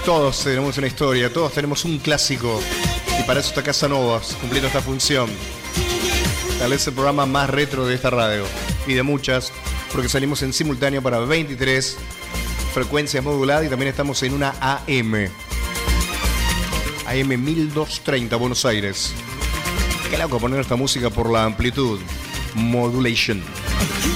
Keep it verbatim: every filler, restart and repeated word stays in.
Todos tenemos una historia, todos tenemos un clásico. Y para eso está Casanovas, cumpliendo esta función. Tal vez el programa más retro de esta radio. Y de muchas, porque salimos en simultáneo para veintitrés frecuencias moduladas y también estamos en una A M. A M mil doscientos treinta, Buenos Aires. Qué loco poner esta música por la amplitud. Modulation.